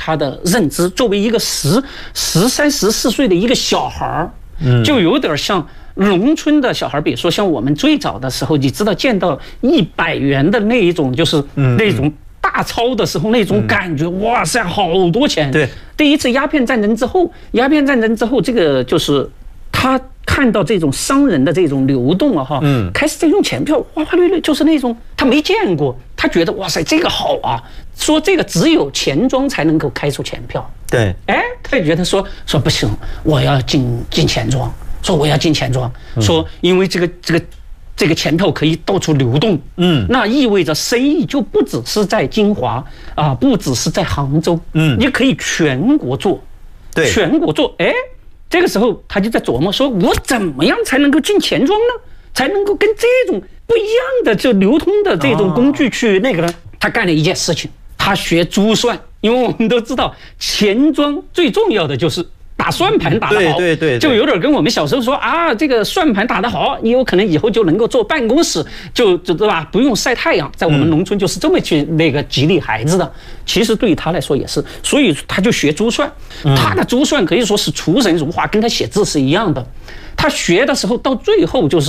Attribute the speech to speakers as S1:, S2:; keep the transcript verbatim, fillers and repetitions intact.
S1: 他的认知，作为一个十十三十四岁的一个小孩儿，嗯，就有点像农村的小孩，比如说像我们最早的时候，你知道见到一百元的那一种，就是那种大钞的时候那种感觉，哇塞，好多钱。
S2: 对，
S1: 第一次鸦片战争之后，鸦片战争之后，这个就是他看到这种商人的这种流动啊，哈，嗯，开始在用钱票，花花绿绿，就是那种他没见过，他觉得哇塞，这个好啊，说这个只有钱庄才能够开出钱票。
S2: 对，
S1: 哎，他也觉得说说不行，我要进进钱庄。说我要进钱庄，说因为这个这个这个钱票可以到处流动，嗯，那意味着生意就不只是在金华啊，不只是在杭州，嗯，你可以全国做，
S2: 对，
S1: 全国做。哎，这个时候他就在琢磨，说我怎么样才能够进钱庄呢？才能够跟这种不一样的就流通的这种工具去那个呢？他干了一件事情，他学珠算，因为我们都知道钱庄最重要的就是打算盘打得好，
S2: 对对 对, 对，
S1: 就有点跟我们小时候说啊，这个算盘打得好，你有可能以后就能够坐办公室，就就对吧？不用晒太阳。在我们农村就是这么去那个激励孩子的。其实对于他来说也是，所以他就学珠算。他的珠算可以说是出神入化，跟他写字是一样的。他学的时候到最后就是。